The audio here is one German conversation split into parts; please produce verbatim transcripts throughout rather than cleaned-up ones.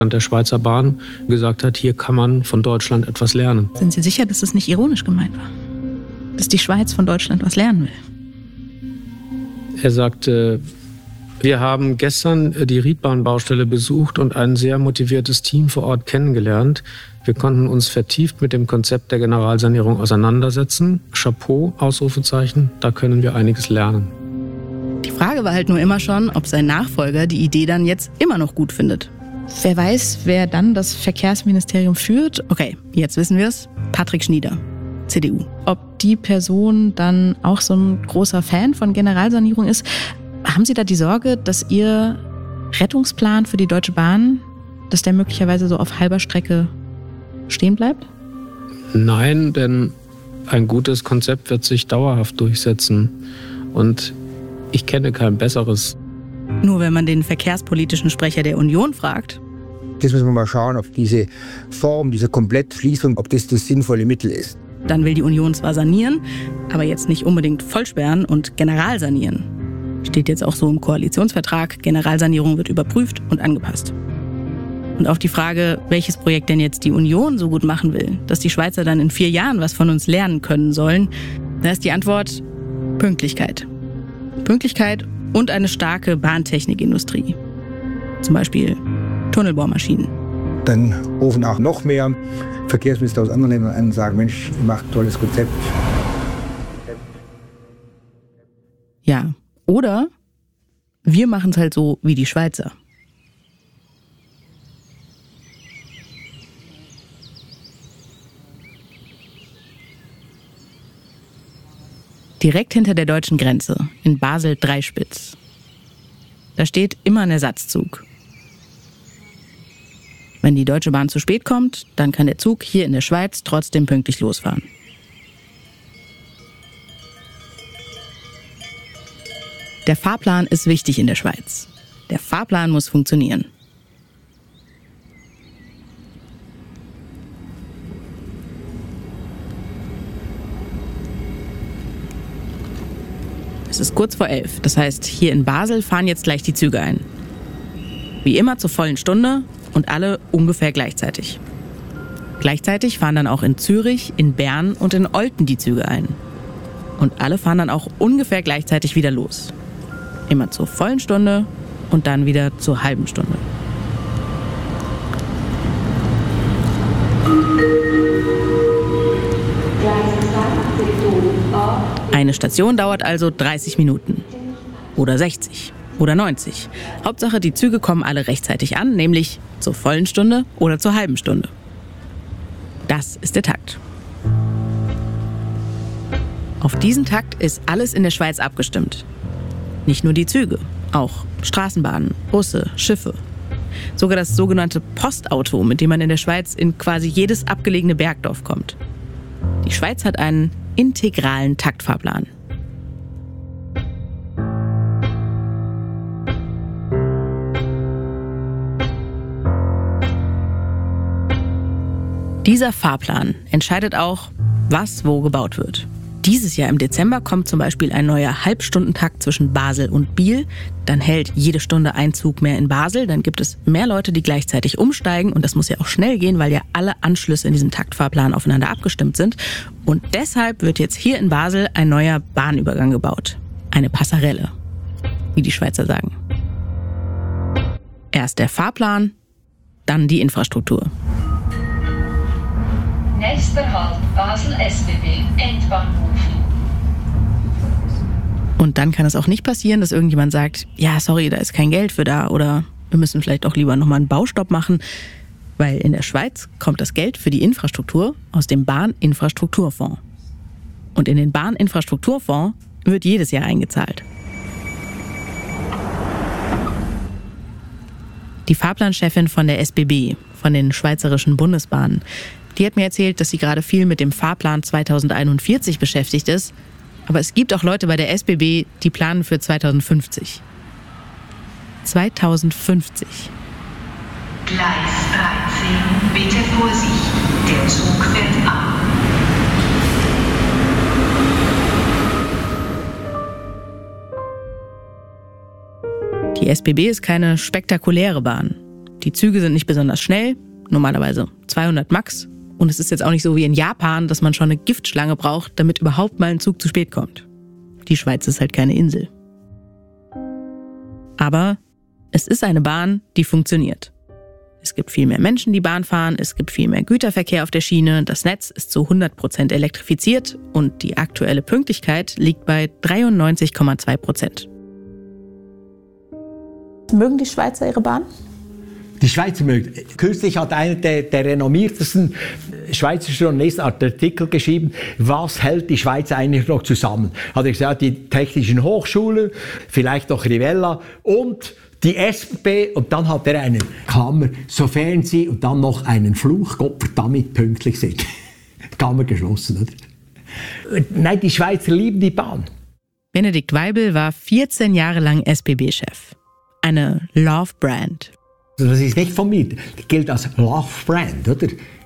der Schweizer Bahn gesagt hat, hier kann man von Deutschland etwas lernen. Sind Sie sicher, dass das nicht ironisch gemeint war? Dass die Schweiz von Deutschland was lernen will? Er sagte, wir haben gestern die Riedbahn-Baustelle besucht und ein sehr motiviertes Team vor Ort kennengelernt. Wir konnten uns vertieft mit dem Konzept der Generalsanierung auseinandersetzen. Chapeau, Ausrufezeichen, da können wir einiges lernen. Die Frage war halt nur immer schon, ob sein Nachfolger die Idee dann jetzt immer noch gut findet. Wer weiß, wer dann das Verkehrsministerium führt? Okay, jetzt wissen wir es. Patrick Schnieder, C D U. Ob die Person dann auch so ein großer Fan von Generalsanierung ist? Haben Sie da die Sorge, dass Ihr Rettungsplan für die Deutsche Bahn, dass der möglicherweise so auf halber Strecke stehen bleibt? Nein, denn ein gutes Konzept wird sich dauerhaft durchsetzen. Und ich kenne kein besseres. Nur wenn man den verkehrspolitischen Sprecher der Union fragt. Jetzt müssen wir mal schauen, ob diese Form, diese Komplettschließung, ob das das sinnvolle Mittel ist. Dann will die Union zwar sanieren, aber jetzt nicht unbedingt vollsperren und generalsanieren. Steht jetzt auch so im Koalitionsvertrag, Generalsanierung wird überprüft und angepasst. Und auf die Frage, welches Projekt denn jetzt die Union so gut machen will, dass die Schweizer dann in vier Jahren was von uns lernen können sollen, da ist die Antwort Pünktlichkeit. Pünktlichkeit und eine starke Bahntechnikindustrie. Zum Beispiel Tunnelbohrmaschinen. Dann rufen auch noch mehr Verkehrsminister aus anderen Ländern an und sagen, Mensch, ihr macht ein tolles Konzept. Ja, oder wir machen es halt so wie die Schweizer. Direkt hinter der deutschen Grenze, in Basel-Dreispitz. Da steht immer ein Ersatzzug. Wenn die Deutsche Bahn zu spät kommt, dann kann der Zug hier in der Schweiz trotzdem pünktlich losfahren. Der Fahrplan ist wichtig in der Schweiz. Der Fahrplan muss funktionieren. Es ist kurz vor elf. Das heißt, hier in Basel fahren jetzt gleich die Züge ein. Wie immer zur vollen Stunde und alle ungefähr gleichzeitig. Gleichzeitig fahren dann auch in Zürich, in Bern und in Olten die Züge ein. Und alle fahren dann auch ungefähr gleichzeitig wieder los. Immer zur vollen Stunde und dann wieder zur halben Stunde. Eine Station dauert also dreißig Minuten. Oder sechzig. Oder neunzig. Hauptsache, die Züge kommen alle rechtzeitig an, nämlich zur vollen Stunde oder zur halben Stunde. Das ist der Takt. Auf diesen Takt ist alles in der Schweiz abgestimmt. Nicht nur die Züge, auch Straßenbahnen, Busse, Schiffe. Sogar das sogenannte Postauto, mit dem man in der Schweiz in quasi jedes abgelegene Bergdorf kommt. Die Schweiz hat einen integralen Taktfahrplan. Dieser Fahrplan entscheidet auch, was wo gebaut wird. Dieses Jahr im Dezember kommt zum Beispiel ein neuer Halbstundentakt zwischen Basel und Biel. Dann hält jede Stunde ein Zug mehr in Basel. Dann gibt es mehr Leute, die gleichzeitig umsteigen. Und das muss ja auch schnell gehen, weil ja alle Anschlüsse in diesem Taktfahrplan aufeinander abgestimmt sind. Und deshalb wird jetzt hier in Basel ein neuer Bahnübergang gebaut. Eine Passerelle, wie die Schweizer sagen. Erst der Fahrplan, dann die Infrastruktur. Nächster Halt Basel S B B, Endbahnhof. Und dann kann es auch nicht passieren, dass irgendjemand sagt, ja, sorry, da ist kein Geld für da oder wir müssen vielleicht auch lieber nochmal einen Baustopp machen, weil in der Schweiz kommt das Geld für die Infrastruktur aus dem Bahninfrastrukturfonds. Und in den Bahninfrastrukturfonds wird jedes Jahr eingezahlt. Die Fahrplanchefin von der S B B, von den Schweizerischen Bundesbahnen, die hat mir erzählt, dass sie gerade viel mit dem Fahrplan zweitausendeinundvierzig beschäftigt ist. Aber es gibt auch Leute bei der S B B, die planen für zweitausendfünfzig. zweitausendfünfzig. Gleis dreizehn, bitte Vorsicht, der Zug fährt ab. Die S B B ist keine spektakuläre Bahn. Die Züge sind nicht besonders schnell, normalerweise zweihundert Max. Und es ist jetzt auch nicht so wie in Japan, dass man schon eine Giftschlange braucht, damit überhaupt mal ein Zug zu spät kommt. Die Schweiz ist halt keine Insel. Aber es ist eine Bahn, die funktioniert. Es gibt viel mehr Menschen, die Bahn fahren, es gibt viel mehr Güterverkehr auf der Schiene, das Netz ist zu hundert Prozent elektrifiziert und die aktuelle Pünktlichkeit liegt bei dreiundneunzig Komma zwei Prozent. Mögen die Schweizer ihre Bahn? Die Schweizer mögen. Kürzlich hat einer der, der renommiertesten Schweizer Journalisten einen Artikel geschrieben, was hält die Schweiz eigentlich noch zusammen? Hat er gesagt, die technischen Hochschulen, vielleicht noch Rivella und die S B, und dann hat er einen Klammer, sofern sie und dann noch einen Fluch, Gott damit pünktlich sind. Klammer geschlossen, oder? Nein, die Schweizer lieben die Bahn. Benedikt Weibel war vierzehn Jahre lang S B B-Chef. Eine Love-Brand. Das ist nicht von mir, das gilt als Love-Brand, oder?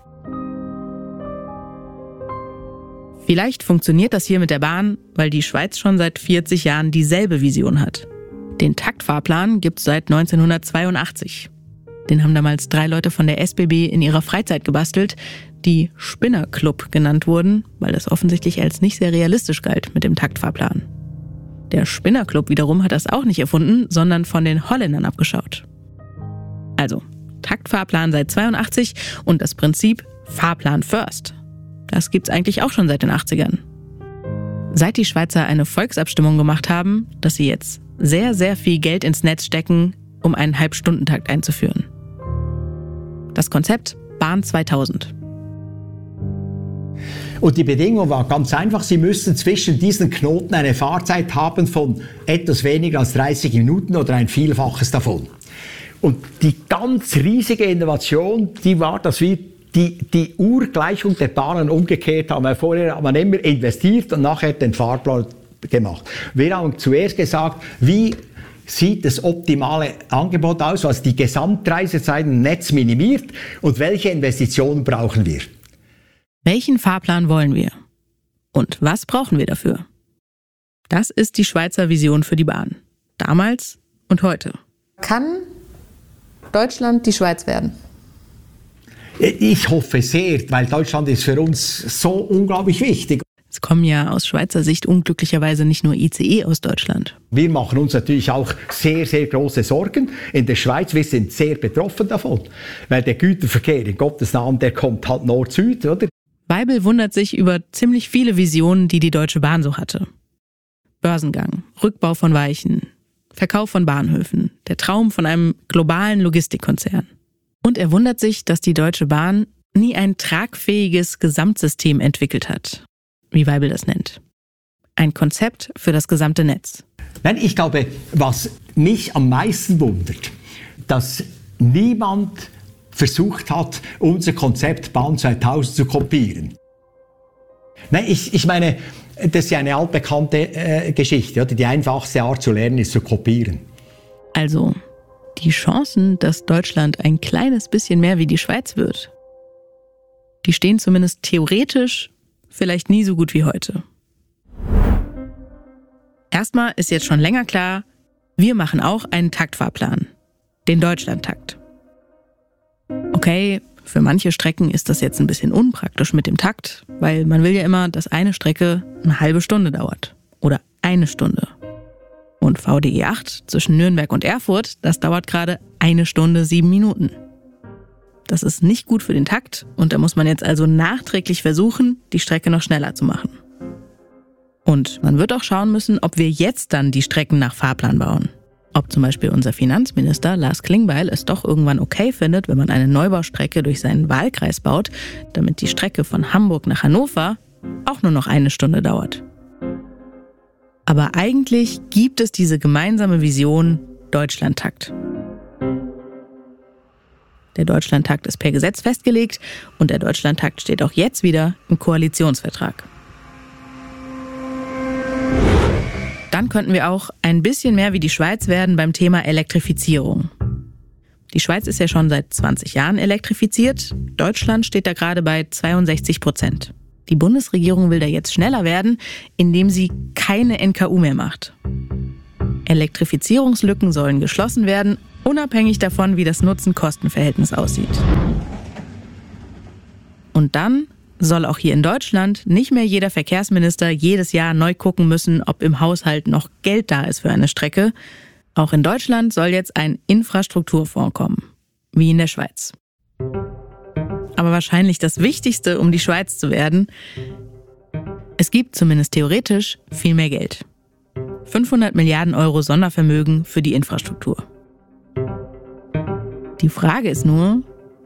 Vielleicht funktioniert das hier mit der Bahn, weil die Schweiz schon seit vierzig Jahren dieselbe Vision hat. Den Taktfahrplan gibt es seit neunzehnhundertzweiundachtzig. Den haben damals drei Leute von der S B B in ihrer Freizeit gebastelt, die Spinnerclub genannt wurden, weil das offensichtlich als nicht sehr realistisch galt mit dem Taktfahrplan. Der Spinnerclub wiederum hat das auch nicht erfunden, sondern von den Holländern abgeschaut. Also, Taktfahrplan seit zweiundachtzig und das Prinzip Fahrplan First. Das gibt's eigentlich auch schon seit den achtzigern. Seit die Schweizer eine Volksabstimmung gemacht haben, dass sie jetzt sehr, sehr viel Geld ins Netz stecken, um einen Halbstundentakt einzuführen. Das Konzept Bahn zweitausend. Und die Bedingung war ganz einfach, Sie müssen zwischen diesen Knoten eine Fahrzeit haben von etwas weniger als dreißig Minuten oder ein Vielfaches davon. Und die ganz riesige Innovation, die war, dass wir die, die Urgleichung der Bahnen umgekehrt haben. Weil vorher hat man immer investiert und nachher den Fahrplan gemacht. Wir haben zuerst gesagt, wie sieht das optimale Angebot aus, was die Gesamtreisezeit im Netz minimiert und welche Investitionen brauchen wir? Welchen Fahrplan wollen wir? Und was brauchen wir dafür? Das ist die Schweizer Vision für die Bahn. Damals und heute. Kann Deutschland die Schweiz werden? Ich hoffe sehr, weil Deutschland ist für uns so unglaublich wichtig. Es kommen ja aus Schweizer Sicht unglücklicherweise nicht nur I C E aus Deutschland. Wir machen uns natürlich auch sehr, sehr große Sorgen. In der Schweiz, wir sind sehr betroffen davon. Weil der Güterverkehr, in Gottes Namen, der kommt halt Nord-Süd, oder? Weibel wundert sich über ziemlich viele Visionen, die die Deutsche Bahn so hatte. Börsengang, Rückbau von Weichen, Verkauf von Bahnhöfen, der Traum von einem globalen Logistikkonzern. Und er wundert sich, dass die Deutsche Bahn nie ein tragfähiges Gesamtsystem entwickelt hat, wie Weibel das nennt. Ein Konzept für das gesamte Netz. Nein, ich glaube, was mich am meisten wundert, dass niemand versucht hat, unser Konzept Bahn zweitausend zu kopieren. Nein, ich, ich meine, das ist ja eine altbekannte äh, Geschichte, oder? Die einfachste Art zu lernen ist zu kopieren. Also, die Chancen, dass Deutschland ein kleines bisschen mehr wie die Schweiz wird, die stehen zumindest theoretisch vielleicht nie so gut wie heute. Erstmal ist jetzt schon länger klar, wir machen auch einen Taktfahrplan, den Deutschlandtakt. Okay, für manche Strecken ist das jetzt ein bisschen unpraktisch mit dem Takt, weil man will ja immer, dass eine Strecke eine halbe Stunde dauert oder eine Stunde. Und V D E acht zwischen Nürnberg und Erfurt, das dauert gerade eine Stunde sieben Minuten. Das ist nicht gut für den Takt und da muss man jetzt also nachträglich versuchen, die Strecke noch schneller zu machen. Und man wird auch schauen müssen, ob wir jetzt dann die Strecken nach Fahrplan bauen. Ob zum Beispiel unser Finanzminister Lars Klingbeil es doch irgendwann okay findet, wenn man eine Neubaustrecke durch seinen Wahlkreis baut, damit die Strecke von Hamburg nach Hannover auch nur noch eine Stunde dauert. Aber eigentlich gibt es diese gemeinsame Vision Deutschlandtakt. Der Deutschlandtakt ist per Gesetz festgelegt und der Deutschlandtakt steht auch jetzt wieder im Koalitionsvertrag. Dann könnten wir auch ein bisschen mehr wie die Schweiz werden beim Thema Elektrifizierung. Die Schweiz ist ja schon seit zwanzig Jahren elektrifiziert. Deutschland steht da gerade bei zweiundsechzig Prozent. Die Bundesregierung will da jetzt schneller werden, indem sie keine N K U mehr macht. Elektrifizierungslücken sollen geschlossen werden Unabhängig davon, wie das Nutzen-Kosten-Verhältnis aussieht. Und dann soll auch hier in Deutschland nicht mehr jeder Verkehrsminister jedes Jahr neu gucken müssen, ob im Haushalt noch Geld da ist für eine Strecke. Auch in Deutschland soll jetzt ein Infrastrukturfonds kommen, wie in der Schweiz. Aber wahrscheinlich das Wichtigste, um die Schweiz zu werden: es gibt zumindest theoretisch viel mehr Geld. fünfhundert Milliarden Euro Sondervermögen für die Infrastruktur. Die Frage ist nur,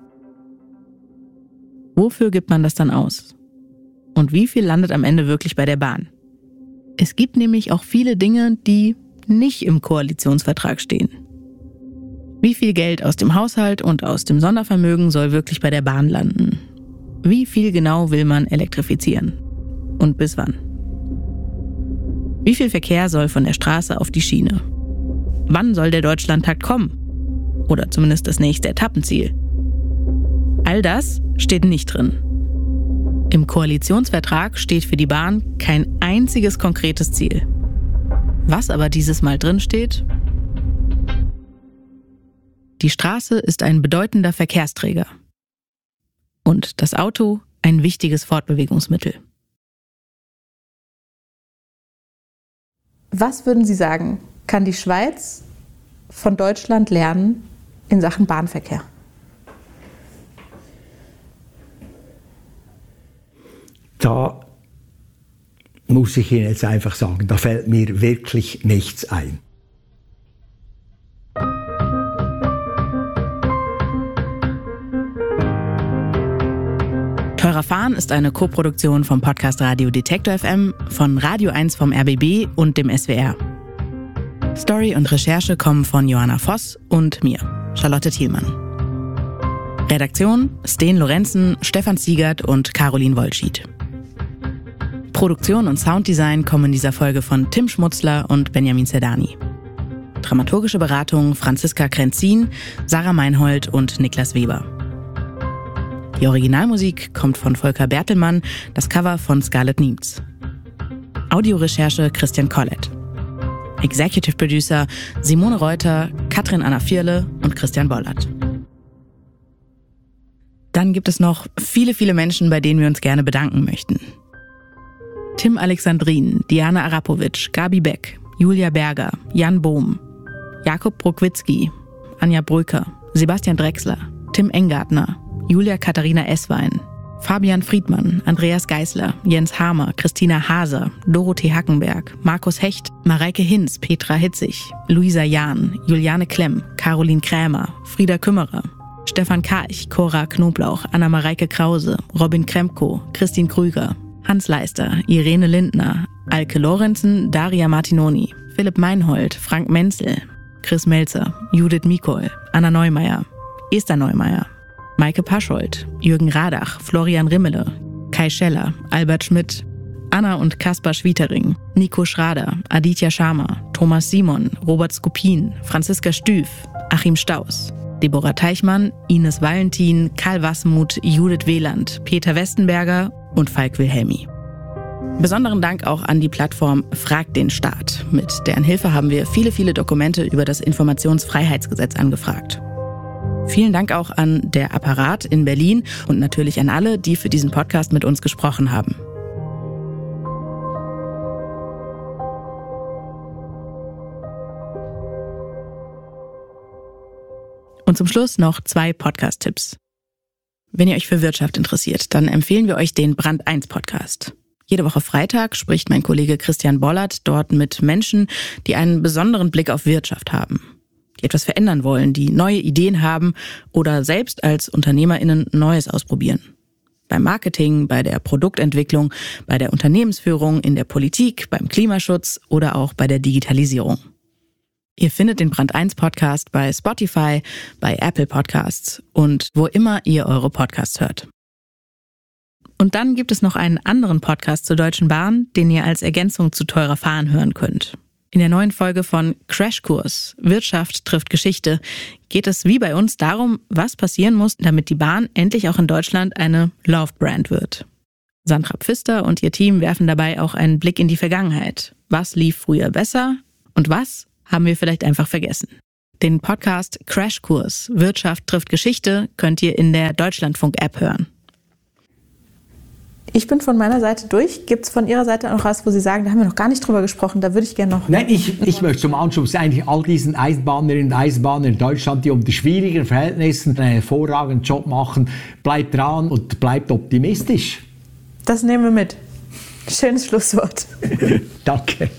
wofür gibt man das dann aus? Und wie viel landet am Ende wirklich bei der Bahn? Es gibt nämlich auch viele Dinge, die nicht im Koalitionsvertrag stehen. Wie viel Geld aus dem Haushalt und aus dem Sondervermögen soll wirklich bei der Bahn landen? Wie viel genau will man elektrifizieren? Und bis wann? Wie viel Verkehr soll von der Straße auf die Schiene? Wann soll der Deutschlandtakt kommen? Oder zumindest das nächste Etappenziel? All das steht nicht drin. Im Koalitionsvertrag steht für die Bahn kein einziges konkretes Ziel. Was aber dieses Mal drin steht: die Straße ist ein bedeutender Verkehrsträger und das Auto ein wichtiges Fortbewegungsmittel. Was würden Sie sagen, kann die Schweiz von Deutschland lernen in Sachen Bahnverkehr? Da muss ich Ihnen jetzt einfach sagen, da fällt mir wirklich nichts ein. Teurer Fahren ist eine Koproduktion vom Podcast Radio Detektor F M, von Radio eins vom R B B und dem S W R. Story und Recherche kommen von Johanna Voss und mir, Charlotte Thielmann. Redaktion: Sten Lorenzen, Stefan Ziegert und Caroline Wollschied. Produktion und Sounddesign kommen in dieser Folge von Tim Schmutzler und Benjamin Zerdani. Dramaturgische Beratung Franziska Krenzin, Sarah Meinhold und Niklas Weber. Die Originalmusik kommt von Volker Bertelmann, das Cover von Scarlett Niemz. Audiorecherche Christian Collett. Executive Producer Simone Reuter, Katrin Anna Vierle und Christian Bollert. Dann gibt es noch viele, viele Menschen, bei denen wir uns gerne bedanken möchten. Tim Alexandrin, Diana Arapovic, Gabi Beck, Julia Berger, Jan Bohm, Jakob Bruckwitzki, Anja Bröker, Sebastian Drechsler, Tim Engartner, Julia Katharina Esswein, Fabian Friedmann, Andreas Geisler, Jens Hamer, Christina Haser, Dorothee Hackenberg, Markus Hecht, Mareike Hinz, Petra Hitzig, Luisa Jahn, Juliane Klemm, Caroline Krämer, Frieda Kümmerer, Stefan Karch, Cora Knoblauch, Anna-Mareike Krause, Robin Kremko, Christine Krüger, Hans Leister, Irene Lindner, Alke Lorenzen, Daria Martinoni, Philipp Meinhold, Frank Menzel, Chris Melzer, Judith Mikol, Anna Neumeier, Esther Neumeier, Maike Paschold, Jürgen Radach, Florian Rimmele, Kai Scheller, Albert Schmidt, Anna und Kaspar Schwietering, Nico Schrader, Aditya Sharma, Thomas Simon, Robert Skupin, Franziska Stüff, Achim Staus, Deborah Teichmann, Ines Valentin, Karl Wassmuth, Judith Wieland, Peter Westenberger und Falk Wilhelmi. Besonderen Dank auch an die Plattform Frag den Staat. Mit deren Hilfe haben wir viele, viele Dokumente über das Informationsfreiheitsgesetz angefragt. Vielen Dank auch an der Apparat in Berlin und natürlich an alle, die für diesen Podcast mit uns gesprochen haben. Und zum Schluss noch zwei Podcast-Tipps. Wenn ihr euch für Wirtschaft interessiert, dann empfehlen wir euch den Brand eins Podcast. Jede Woche Freitag spricht mein Kollege Christian Bollert dort mit Menschen, die einen besonderen Blick auf Wirtschaft haben, die etwas verändern wollen, die neue Ideen haben oder selbst als UnternehmerInnen Neues ausprobieren. Beim Marketing, bei der Produktentwicklung, bei der Unternehmensführung, in der Politik, beim Klimaschutz oder auch bei der Digitalisierung. Ihr findet den Brand eins Podcast bei Spotify, bei Apple Podcasts und wo immer ihr eure Podcasts hört. Und dann gibt es noch einen anderen Podcast zur Deutschen Bahn, den ihr als Ergänzung zu Teurer Fahren hören könnt. In der neuen Folge von Crashkurs, Wirtschaft trifft Geschichte, geht es wie bei uns darum, was passieren muss, damit die Bahn endlich auch in Deutschland eine Love-Brand wird. Sandra Pfister und ihr Team werfen dabei auch einen Blick in die Vergangenheit. Was lief früher besser und was haben wir vielleicht einfach vergessen? Den Podcast Crashkurs Wirtschaft trifft Geschichte könnt ihr in der Deutschlandfunk-App hören. Ich bin von meiner Seite durch. Gibt es von Ihrer Seite noch was, wo Sie sagen, da haben wir noch gar nicht drüber gesprochen, da würde ich gerne noch... Nein, ich, ich möchte zum Anschluss eigentlich all diesen Eisenbahnerinnen und Eisenbahnern in Deutschland, die unter schwierigen Verhältnissen einen hervorragenden Job machen, bleibt dran und bleibt optimistisch. Das nehmen wir mit. Schönes Schlusswort. Danke.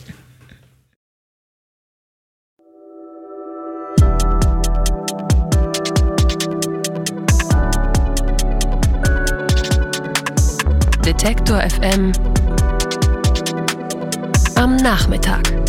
Detektor F M am Nachmittag.